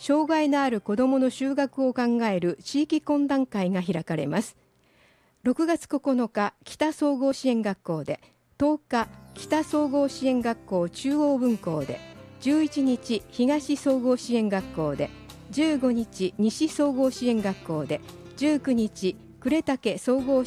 障害のある子どもの就学を考える地域懇談会が開かれます。6月9日、北総合支援学校で、10日、北総合支援学校中央分校で、11日、東総合支援学校で、15日、西総合支援学校で、19日、呉竹総合